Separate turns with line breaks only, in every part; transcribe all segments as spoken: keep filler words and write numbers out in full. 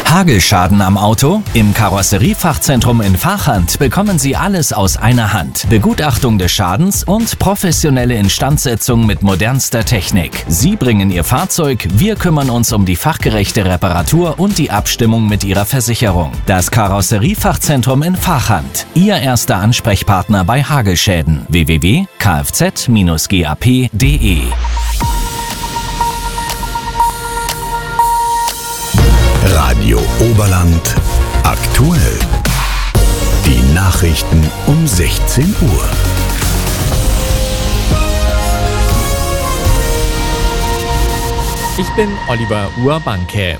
Hagelschaden am Auto? Im Karosseriefachzentrum in Vachand bekommen Sie alles aus einer Hand. Begutachtung des Schadens und professionelle Instandsetzung mit modernster Technik. Sie bringen Ihr Fahrzeug, wir kümmern uns um die fachgerechte Reparatur und die Abstimmung mit Ihrer Versicherung. Das Karosseriefachzentrum in Vachand. Ihr erster Ansprechpartner bei Hagelschäden. w w w punkt k f z dash g a p punkt d e
Radio Oberland aktuell. Die Nachrichten um sechzehn Uhr.
Ich bin Oliver Urbanke.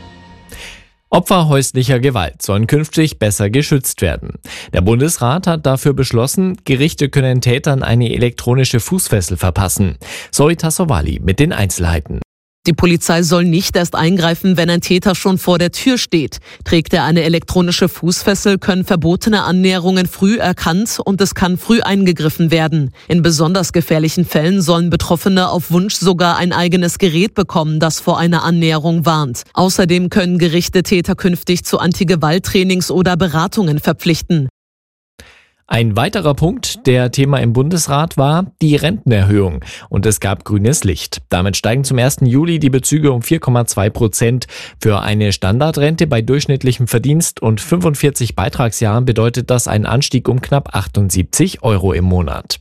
Opfer häuslicher Gewalt sollen künftig besser geschützt werden. Der Bundesrat hat dafür beschlossen, Gerichte können Tätern eine elektronische Fußfessel verpassen. Zoe Tassovali mit den Einzelheiten.
Die Polizei soll nicht erst eingreifen, wenn ein Täter schon vor der Tür steht. Trägt er eine elektronische Fußfessel, können verbotene Annäherungen früh erkannt und es kann früh eingegriffen werden. In besonders gefährlichen Fällen sollen Betroffene auf Wunsch sogar ein eigenes Gerät bekommen, das vor einer Annäherung warnt. Außerdem können Gerichte Täter künftig zu Anti-Gewalt-Trainings oder Beratungen verpflichten.
Ein weiterer Punkt, der Thema im Bundesrat war, die Rentenerhöhung. Und es gab grünes Licht. Damit steigen zum ersten Juli die Bezüge um vier Komma zwei Prozent. Für eine Standardrente bei durchschnittlichem Verdienst und fünfundvierzig Beitragsjahren bedeutet das einen Anstieg um knapp achtundsiebzig Euro im Monat.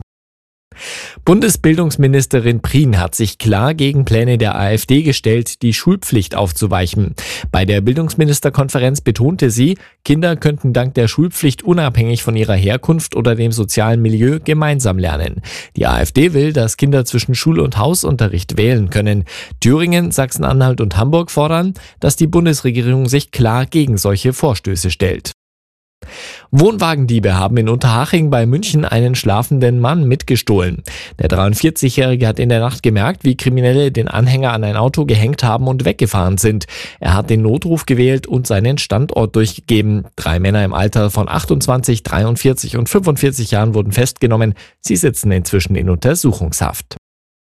Bundesbildungsministerin Prien hat sich klar gegen Pläne der AfD gestellt, die Schulpflicht aufzuweichen. Bei der Bildungsministerkonferenz betonte sie, Kinder könnten dank der Schulpflicht unabhängig von ihrer Herkunft oder dem sozialen Milieu gemeinsam lernen. Die AfD will, dass Kinder zwischen Schul- und Hausunterricht wählen können. Thüringen, Sachsen-Anhalt und Hamburg fordern, dass die Bundesregierung sich klar gegen solche Vorstöße stellt. Wohnwagendiebe haben in Unterhaching bei München einen schlafenden Mann mitgestohlen. Der dreiundvierzigjährige hat in der Nacht gemerkt, wie Kriminelle den Anhänger an ein Auto gehängt haben und weggefahren sind. Er hat den Notruf gewählt und seinen Standort durchgegeben. Drei Männer im Alter von achtundzwanzig, dreiundvierzig und fünfundvierzig Jahren wurden festgenommen. Sie sitzen inzwischen in Untersuchungshaft.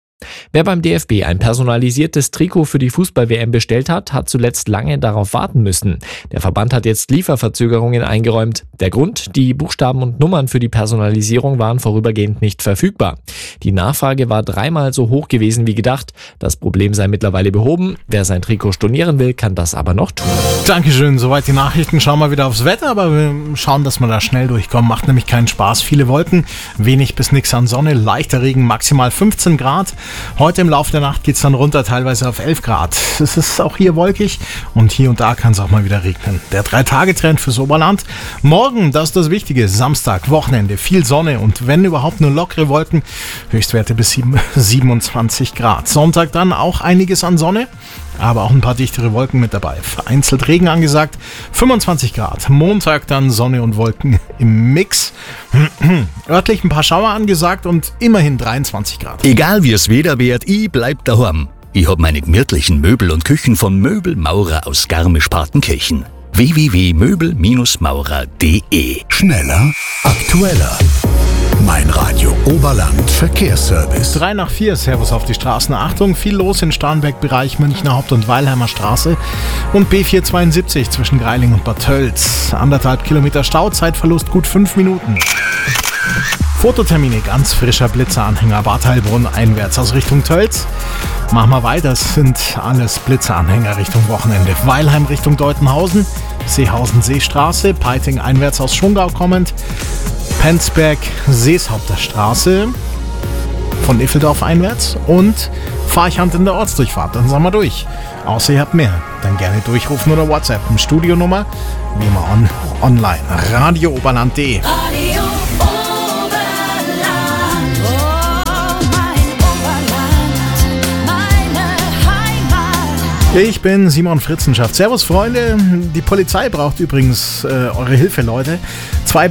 Wer beim D F B ein personalisiertes Trikot für die Fußball-W M bestellt hat, hat zuletzt lange darauf warten müssen. Der Verband hat jetzt Lieferverzögerungen eingeräumt. Der Grund: Die Buchstaben und Nummern für die Personalisierung waren vorübergehend nicht verfügbar. Die Nachfrage war dreimal so hoch gewesen wie gedacht. Das Problem sei mittlerweile behoben. Wer sein Trikot stornieren will, kann das aber noch tun.
Dankeschön, soweit die Nachrichten. Schauen wir wieder aufs Wetter, aber wir schauen, dass wir da schnell durchkommen. Macht nämlich keinen Spaß. Viele Wolken, wenig bis nix an Sonne, leichter Regen, maximal fünfzehn Grad. Heute im Laufe der Nacht geht es dann runter, teilweise auf elf Grad. Es ist auch hier wolkig und hier und da kann es auch mal wieder regnen. Der Drei-Tage-Trend fürs Oberland. Morgen, das ist das Wichtige, Samstag, Wochenende, viel Sonne und wenn überhaupt nur lockere Wolken, Höchstwerte bis siebenundzwanzig Grad. Sonntag dann auch einiges an Sonne, aber auch ein paar dichtere Wolken mit dabei. Vereinzelt Regen angesagt, fünfundzwanzig Grad. Montag dann Sonne und Wolken im Mix. Örtlich ein paar Schauer angesagt und immerhin dreiundzwanzig Grad.
Egal wie es Wetter wird, ich bleib daheim. Ich hab meine gemütlichen Möbel und Küchen von Möbelmaurer aus Garmisch-Partenkirchen. w w w punkt möbel maurer punkt d e. Schneller, aktueller. Mein Radio Oberland Verkehrsservice.
drei nach vier, Servus auf die Straßen. Achtung, viel los in Starnberg-Bereich Münchner Haupt- und Weilheimer Straße und B vierhundertzweiundsiebzig zwischen Greiling und Bad Tölz. Anderthalb Kilometer Stau, Zeitverlust gut fünf Minuten. Fototermine, ganz frischer Blitzeranhänger, Bad Heilbrunn einwärts aus Richtung Tölz. Machen wir weiter, das sind alles Blitzeranhänger Richtung Wochenende. Weilheim Richtung Deutenhausen, Seehausen-Seestraße, Peiting einwärts aus Schongau kommend, Penzberg, Seeshaupter Straße von Iffeldorf einwärts und Farchant in der Ortsdurchfahrt. Dann sind wir durch. Außer ihr habt mehr, dann gerne durchrufen oder WhatsApp. Studio-Nummer wie immer on, online. Radio Oberland punkt de.
Radio Oberland, oh, mein Oberland, meine Heimat.
Ich bin Simon Fritzenschaft. Servus Freunde, die Polizei braucht übrigens äh, eure Hilfe, Leute. Zwei